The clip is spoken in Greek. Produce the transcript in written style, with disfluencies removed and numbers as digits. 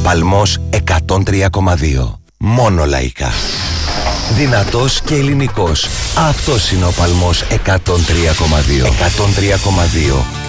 Παλμός 103,2. Μόνο λαϊκά. Δυνατός και ελληνικός. Αυτός είναι ο Παλμός 103,2. 103,2.